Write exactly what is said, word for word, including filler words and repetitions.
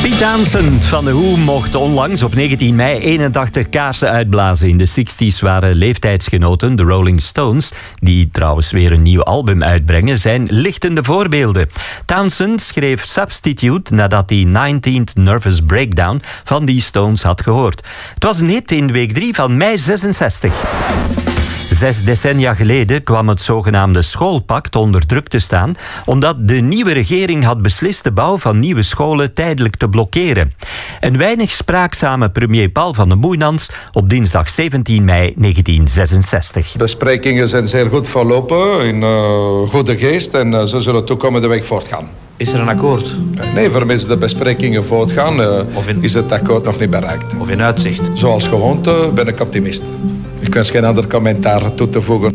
Pete Townsend van The Who mocht onlangs op negentien mei eenentachtig kaarsen uitblazen. In de zestig's waren leeftijdsgenoten, de Rolling Stones, die trouwens weer een nieuw album uitbrengen, zijn lichtende voorbeelden. Townsend schreef Substitute nadat hij negentiende Nervous Breakdown van die Stones had gehoord. Het was een hit in week drie van mei zesenzestig. Zes decennia geleden kwam het zogenaamde schoolpact onder druk te staan, omdat de nieuwe regering had beslist de bouw van nieuwe scholen tijdelijk te blokkeren. Een weinig spraakzame premier Paul van den Moeynans op dinsdag zeventien mei negentien zesenzestig. De besprekingen zijn zeer goed verlopen, in uh, goede geest, en uh, ze zullen toekomende week voortgaan. Is er een akkoord? Nee, vermits de besprekingen voortgaan, uh, Of in... is het akkoord nog niet bereikt. Of in uitzicht? Zoals gewoonte ben ik optimist. Ik wens geen ander commentaar toe te voegen.